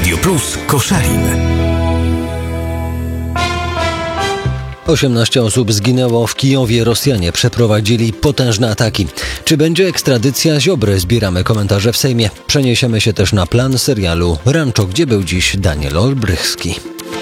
Radio Plus Koszalin. 18 osób zginęło w Kijowie. Rosjanie przeprowadzili potężne ataki. Czy będzie ekstradycja Ziobry? Zbieramy komentarze w Sejmie. Przeniesiemy się też na plan serialu Rancho, gdzie był dziś Daniel Olbrychski.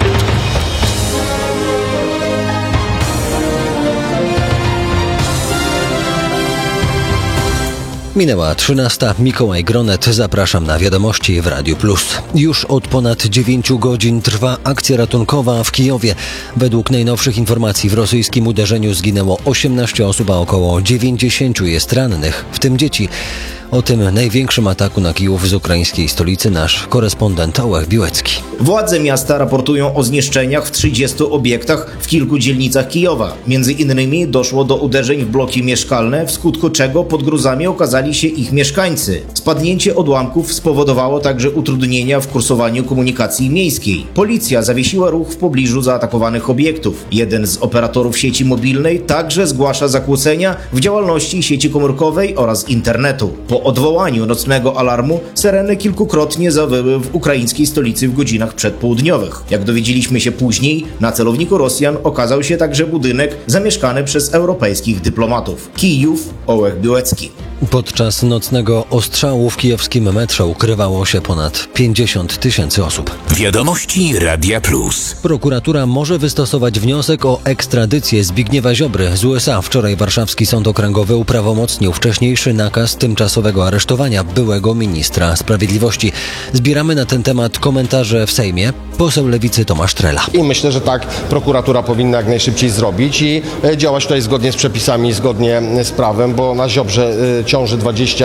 Minęła 13. Mikołaj Gronet. Zapraszam na wiadomości w Radiu Plus. Już od ponad 9 godzin trwa akcja ratunkowa w Kijowie. Według najnowszych informacji w rosyjskim uderzeniu zginęło 18 osób, a około 90 jest rannych, w tym dzieci. O tym największym ataku na Kijów z ukraińskiej stolicy nasz korespondent Ołech Biłecki. Władze miasta raportują o zniszczeniach w 30 obiektach w kilku dzielnicach Kijowa. Między innymi doszło do uderzeń w bloki mieszkalne, w skutku czego pod gruzami okazali się ich mieszkańcy. Spadnięcie odłamków spowodowało także utrudnienia w kursowaniu komunikacji miejskiej. Policja zawiesiła ruch w pobliżu zaatakowanych obiektów. Jeden z operatorów sieci mobilnej także zgłasza zakłócenia w działalności sieci komórkowej oraz internetu. Po odwołaniu nocnego alarmu syreny kilkukrotnie zawyły w ukraińskiej stolicy w godzinach przedpołudniowych. Jak dowiedzieliśmy się później, na celowniku Rosjan okazał się także budynek zamieszkany przez europejskich dyplomatów. Kijów, Ołech Biłecki. Podczas nocnego ostrzału w kijowskim metrze ukrywało się ponad 50 000 osób. Wiadomości Radia Plus. Prokuratura może wystosować wniosek o ekstradycję Zbigniewa Ziobry z USA. Wczoraj warszawski sąd okręgowy uprawomocnił wcześniejszy nakaz tymczasowego aresztowania byłego ministra sprawiedliwości. Zbieramy na ten temat komentarze w Sejmie. Poseł Lewicy Tomasz Trela. I myślę, że tak prokuratura powinna jak najszybciej zrobić i działać tutaj zgodnie z przepisami, zgodnie z prawem, bo na Ziobrze ciąży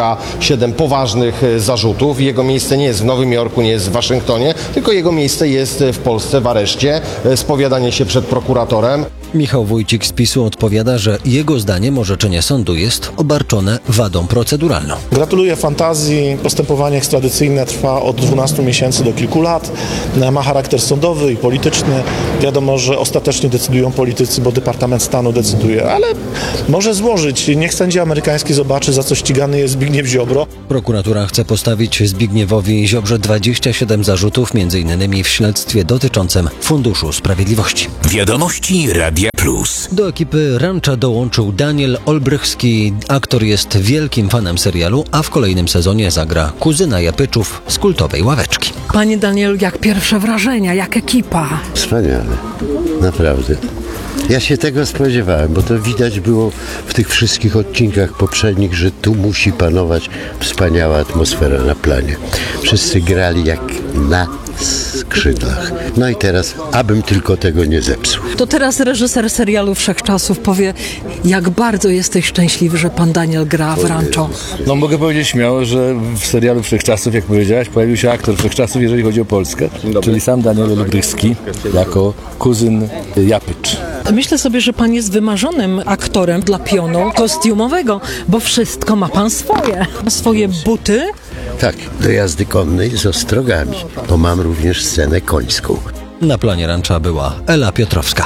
27 poważnych zarzutów. Jego miejsce nie jest w Nowym Jorku, nie jest w Waszyngtonie, tylko jego miejsce jest w Polsce, w areszcie. Spowiadanie się przed prokuratorem. Michał Wójcik z PiS-u odpowiada, że jego zdaniem orzeczenie sądu jest obarczone wadą proceduralną. Gratuluję fantazji. Postępowanie ekstradycyjne trwa od 12 miesięcy do kilku lat. Ma charakter sądowy i polityczny. Wiadomo, że ostatecznie decydują politycy, bo Departament Stanu decyduje, ale może złożyć. Niech sędzia amerykański zobaczy, za co ścigany jest Zbigniew Ziobro. Prokuratura chce postawić Zbigniewowi Ziobrze 27 zarzutów, m.in. w śledztwie dotyczącym Funduszu Sprawiedliwości. Wiadomości Radia Plus. Do ekipy Rancha dołączył Daniel Olbrychski. Aktor jest wielkim fanem serialu, a w kolejnym sezonie zagra kuzyna Japyczów z kultowej Ławeczki. Panie Danielu, jak pierwsze wrażenia, jak ekipa? Wspaniale, naprawdę. Ja się tego spodziewałem, bo to widać było w tych wszystkich odcinkach poprzednich, że tu musi panować wspaniała atmosfera na planie. Wszyscy grali jak na skrzydlach. No i teraz, abym tylko tego nie zepsuł. To teraz reżyser serialu Wszechczasów powie, jak bardzo jesteś szczęśliwy, że pan Daniel gra w Rancho. No mogę powiedzieć śmiało, że w serialu Wszechczasów, jak powiedziałaś, pojawił się aktor Wszechczasów, jeżeli chodzi o Polskę, czyli sam Daniel Olbrychski jako kuzyn Japycz. Myślę sobie, że pan jest wymarzonym aktorem dla pionu kostiumowego, bo wszystko ma pan swoje. Swoje buty. Tak, do jazdy konnej z ostrogami, bo mam również scenę końską. Na planie Rancha była Ela Piotrowska.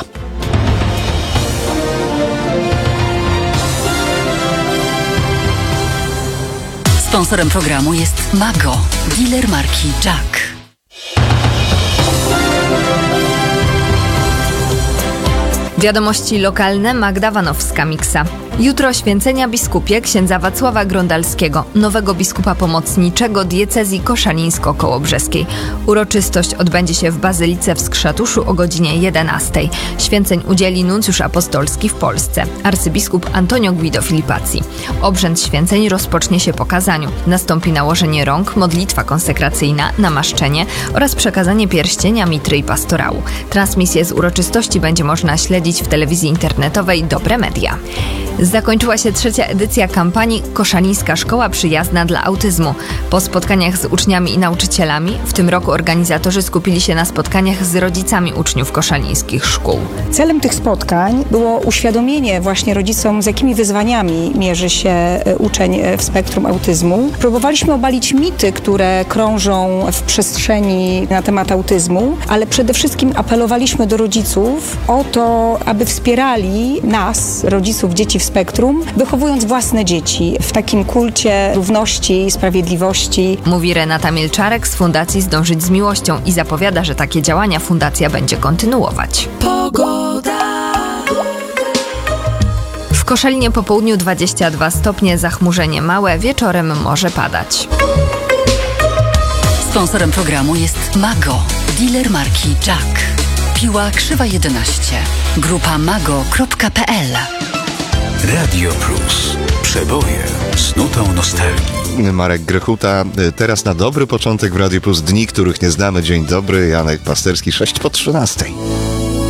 Sponsorem programu jest Mago, dealer marki Jack. Wiadomości lokalne, Magda Wanowska-Miksa. Jutro święcenia biskupie księdza Wacława Grondalskiego, nowego biskupa pomocniczego diecezji koszalińsko-kołobrzeskiej. Uroczystość odbędzie się w Bazylice w Skrzatuszu o godzinie 11. Święceń udzieli nuncjusz apostolski w Polsce, arcybiskup Antonio Guido Filipazzi. Obrzęd święceń rozpocznie się po kazaniu. Nastąpi nałożenie rąk, modlitwa konsekracyjna, namaszczenie oraz przekazanie pierścienia, mitry i pastorału. Transmisję z uroczystości będzie można śledzić w telewizji internetowej Dobre Media. Zakończyła się 3. edycja kampanii Koszalińska Szkoła Przyjazna dla Autyzmu. Po spotkaniach z uczniami i nauczycielami w tym roku organizatorzy skupili się na spotkaniach z rodzicami uczniów koszalińskich szkół. Celem tych spotkań było uświadomienie właśnie rodzicom, z jakimi wyzwaniami mierzy się uczeń w spektrum autyzmu. Próbowaliśmy obalić mity, które krążą w przestrzeni na temat autyzmu, ale przede wszystkim apelowaliśmy do rodziców o to, aby wspierali nas, rodziców dzieci wspierających spektrum, wychowując własne dzieci w takim kulcie równości, sprawiedliwości. Mówi Renata Milczarek z Fundacji Zdążyć z Miłością i zapowiada, że takie działania fundacja będzie kontynuować. W Koszalinie po południu 22 stopnie, zachmurzenie małe, wieczorem może padać. Sponsorem programu jest Mago, dealer marki Jack. Piła Krzywa 11. Grupa mago.pl. Radio Plus. Przeboje z nutą nostalgii. Marek Grechuta, teraz na dobry początek w Radio Plus. Dni, których nie znamy. Dzień dobry, Janek Pasterski, 6 po 13.